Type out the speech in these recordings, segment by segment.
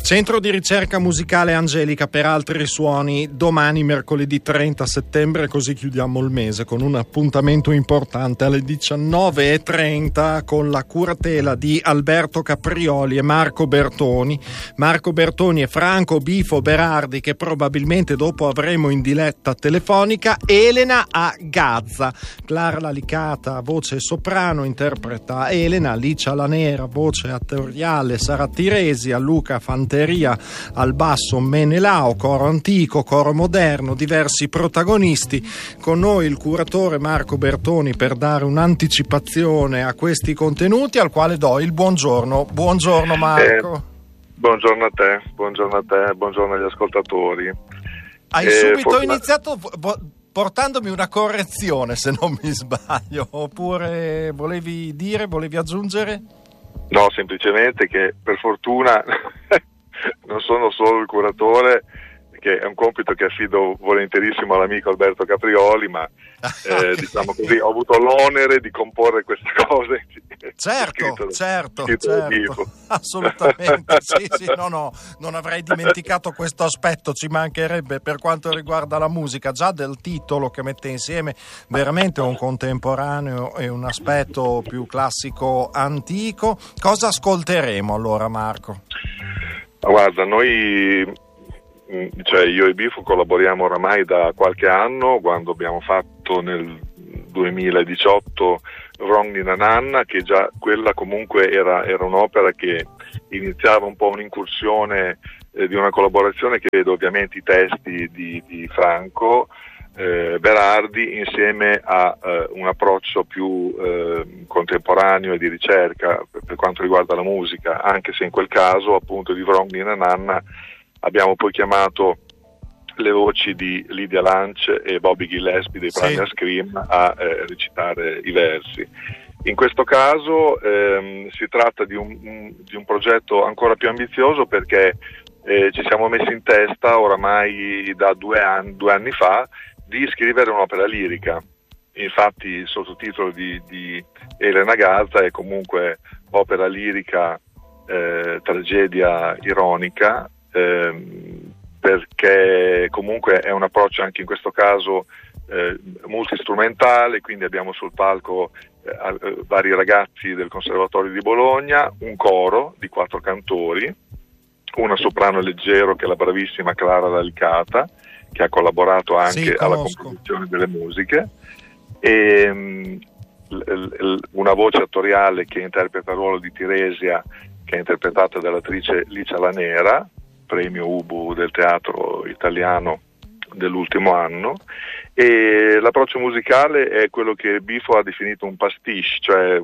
Centro di ricerca musicale Angelica per altri suoni, domani mercoledì 30 settembre, così chiudiamo il mese con un appuntamento importante alle 19:30 con la curatela di Alberto Caprioli e Marco Bertoni e Franco Bifo Berardi, che probabilmente dopo avremo in diretta telefonica. Elena a Gazza, Clara Lalicata voce soprano interpreta Elena, Licia Lanera voce attoriale, Sara Tiresia, Luca Fanteria al basso, Menelao, coro antico, coro moderno, diversi protagonisti. Con noi il curatore Marco Bertoni per dare un'anticipazione a questi contenuti, al quale do il buongiorno. Buongiorno Marco. Buongiorno a te, buongiorno agli ascoltatori. Hai subito iniziato portandomi una correzione, se non mi sbaglio, oppure volevi aggiungere? No, semplicemente che per fortuna non sono solo il curatore, che è un compito che affido volentierissimo all'amico Alberto Caprioli, ma diciamo così, ho avuto l'onere di comporre queste cose. Certo, assolutamente, sì, no, non avrei dimenticato questo aspetto, ci mancherebbe. Per quanto riguarda la musica, già del titolo che mette insieme veramente un contemporaneo e un aspetto più classico antico. Cosa ascolteremo allora, Marco? Guarda, noi, io e Bifo collaboriamo oramai da qualche anno, quando abbiamo fatto nel 2018 Wrong in Nanna, che già quella comunque era un'opera che iniziava un po' un'incursione di una collaborazione che vede ovviamente i testi di Franco Berardi insieme a un approccio più contemporaneo e di ricerca per quanto riguarda la musica, anche se in quel caso appunto di Wrong in Nanna abbiamo poi chiamato le voci di Lydia Lunch e Bobby Gillespie dei Primal Scream a recitare i versi. In questo caso si tratta di un progetto ancora più ambizioso, perché ci siamo messi in testa oramai da due anni fa di scrivere un'opera lirica. Infatti il sottotitolo di Elena Gazza è comunque opera lirica tragedia ironica, perché comunque è un approccio anche in questo caso multistrumentale, quindi abbiamo sul palco vari ragazzi del Conservatorio di Bologna, un coro di 4 cantori, una soprano leggero che è la bravissima Clara Lalicata, che ha collaborato anche alla composizione delle musiche, e una voce attoriale che interpreta il ruolo di Tiresia, che è interpretata dall'attrice Licia Lanera, premio Ubu del teatro italiano dell'ultimo anno. E l'approccio musicale è quello che Bifo ha definito un pastiche, cioè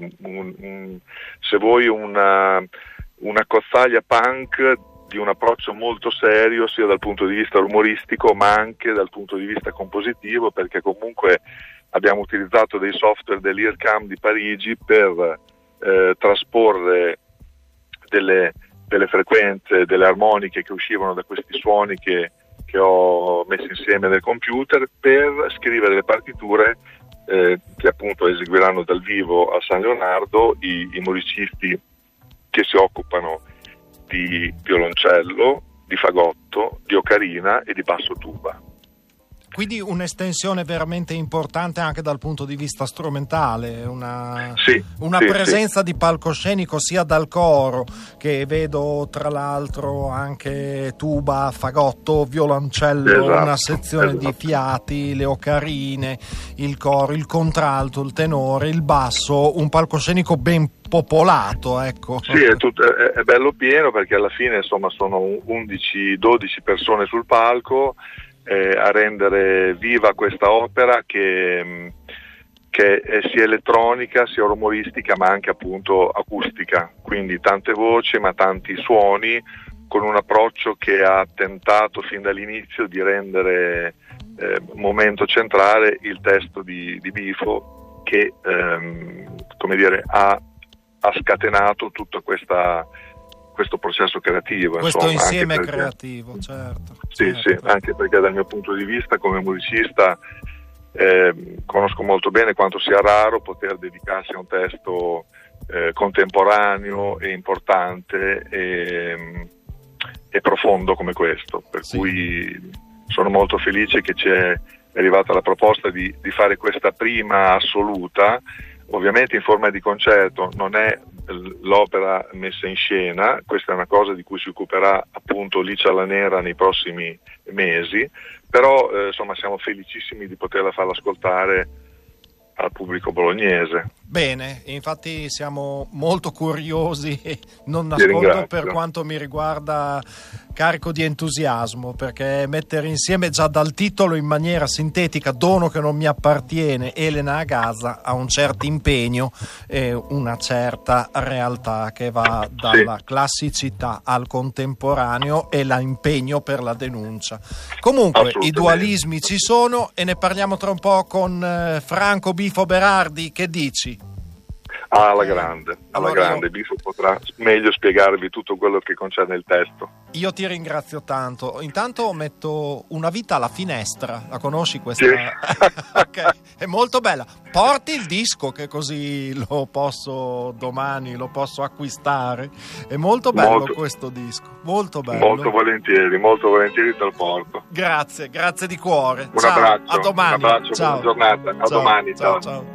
se vuoi una cozzaglia punk di un approccio molto serio sia dal punto di vista umoristico ma anche dal punto di vista compositivo, perché comunque abbiamo utilizzato dei software dell'IRCAM di Parigi per trasporre delle frequenze, delle armoniche che uscivano da questi suoni che ho messo insieme nel computer, per scrivere le partiture che appunto eseguiranno dal vivo a San Leonardo i musicisti che si occupano di violoncello, di fagotto, di ocarina e di basso tuba. Quindi un'estensione veramente importante anche dal punto di vista strumentale, una presenza di palcoscenico sia dal coro, che vedo tra l'altro anche tuba, fagotto, violoncello, una sezione di fiati, le ocarine, il coro, il contralto, il tenore, il basso, un palcoscenico ben popolato, ecco. Sì, è bello pieno, perché alla fine insomma sono 11-12 persone sul palco a rendere viva questa opera che è sia elettronica sia rumoristica ma anche appunto acustica, quindi tante voci ma tanti suoni, con un approccio che ha tentato fin dall'inizio di rendere momento centrale il testo di Bifo, che ha scatenato tutto questo processo creativo, questo insieme creativo, certo. Sì, anche perché dal mio punto di vista come musicista conosco molto bene quanto sia raro poter dedicarsi a un testo contemporaneo e importante, e profondo come questo, per cui sono molto felice che ci è arrivata la proposta di fare questa prima assoluta, ovviamente in forma di concerto, non è l'opera messa in scena, questa è una cosa di cui si occuperà appunto Licia Lanera nei prossimi mesi, però insomma siamo felicissimi di poterla farla ascoltare al pubblico bolognese. Bene, infatti siamo molto curiosi e non nascondo, per quanto mi riguarda, carico di entusiasmo, perché mettere insieme già dal titolo in maniera sintetica Dono che non mi appartiene, Elena Agaza, ha un certo impegno e una certa realtà che va dalla classicità al contemporaneo e l'impegno per la denuncia. Comunque i dualismi ci sono e ne parliamo tra un po' con Franco Bifo Berardi. Che dici? Alla grande, Bifo potrà meglio spiegarvi tutto quello che concerne il testo. Io ti ringrazio tanto. Intanto metto Una vita alla finestra, la conosci questa? Sì. Ok, è molto bella. Porti il disco che così lo posso domani lo posso acquistare. È molto bello questo disco, molto bello. Molto volentieri te lo porto. Grazie di cuore. Un abbraccio, a domani. Un abbraccio, ciao. buona giornata. A domani, ciao. Ciao.